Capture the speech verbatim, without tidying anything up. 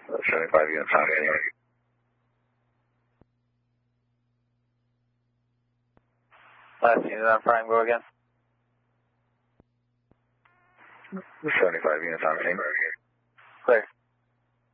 seventy-five units on scene. Last unit on prime, go again. seventy-five units on scene. Clear.